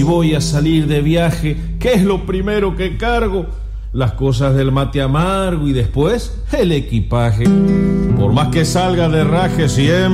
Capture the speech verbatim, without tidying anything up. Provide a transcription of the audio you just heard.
voy a salir de viaje, ¿qué es lo primero que cargo? Las cosas del mate amargo y después el equipaje. Por más que salga de raje siempre